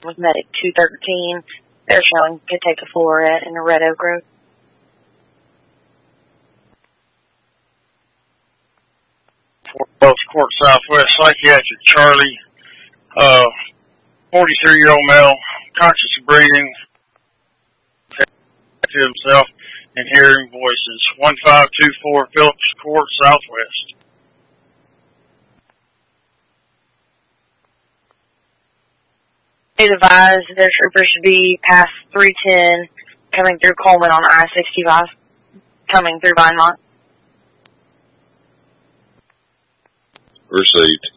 with Medic 213. They're showing Cateka Florida in the Red Oak Road. Court Southwest, psychiatric Charlie, 43-year-old male, conscious of breathing, to himself, and hearing voices. 1524 Phillips Court Southwest. Please advise their troopers should be past 310, coming through Coleman on I-65, coming through Vinemont. Received.